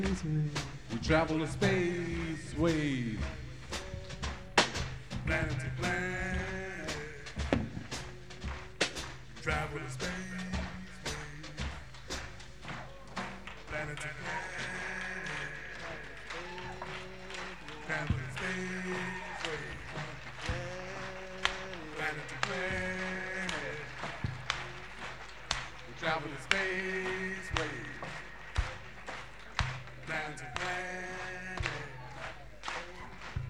We travel the space ways, planet to planet. Travel the space ways, planet to planet. Travel the space ways, planet to planet. We travel the space ways, planet to planet.